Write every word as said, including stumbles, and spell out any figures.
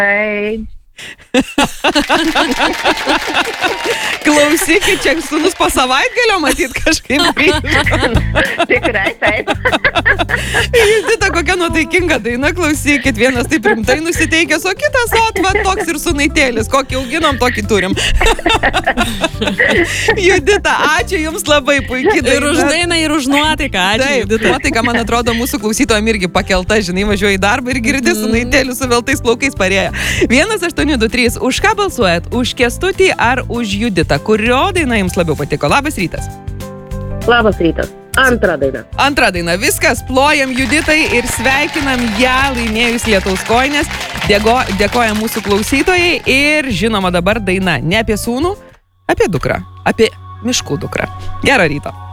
Ai. Klausykit, čia sūnus po savaitgalio matyt kažkaip grįžo. Tikrai, taip. Judita, kokia nuotaikinga daina, klausykit, vienas taip rimtai nusiteikęs, o kitas, o, va, toks ir sunaitėlis, kokį auginom, tokį turim. Judita, ačiū Jums labai, puikiai daina. Ir už dainą, ir už nuotaiką, ačiū Taip, Judita. nuotaika, man atrodo, mūsų klausytojam irgi pakelta, žinai, važiuoja į darbą ir girdi sunaitėlių su veltais plaukais parėję. vienas aštuoni du trys, už ką balsuojat? Už Kęstutį ar už Juditą? Kurio daina Jums labiau patiko? Labas rytas. Labas rytas. Antra daina. Antra daina. Viskas, plojam Juditai ir sveikinam ją laimėjus lietaus kojinės. Dėko, dėkojam mūsų klausytojai ir žinoma dabar daina ne apie sūnų, apie dukrą, apie miškų dukrą. Gerą rytą.